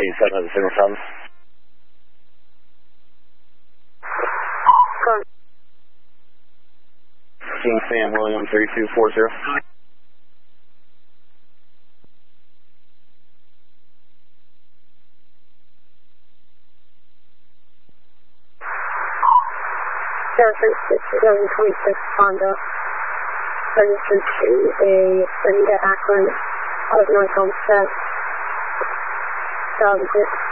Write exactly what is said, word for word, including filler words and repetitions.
eighty-seven has a signal problem. King Sam William three two four zero. seven twenty-six Honda, registered to a Anita Akron out of North Homestead, two thousand six.